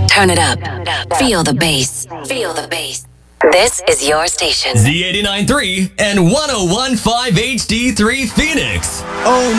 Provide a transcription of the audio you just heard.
Turn it up. Feel the bass. Feel the bass. This is your station. Z89.3 and 101.5 HD3 Phoenix. Oh